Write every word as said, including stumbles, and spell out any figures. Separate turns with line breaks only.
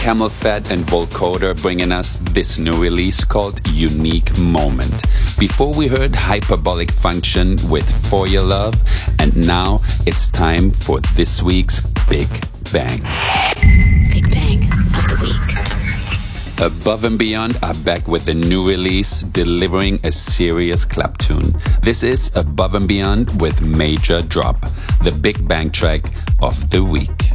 Camel Fat and Volcoder bringing us this new release called Unique Moment. Before we heard Hyperbolic Function with For Your Love, and now it's time for this week's Big Bang.
Big Bang of the Week.
Above and Beyond are back with a new release, delivering a serious clap tune. This is Above and Beyond with Major Drop, the Big Bang track of the week.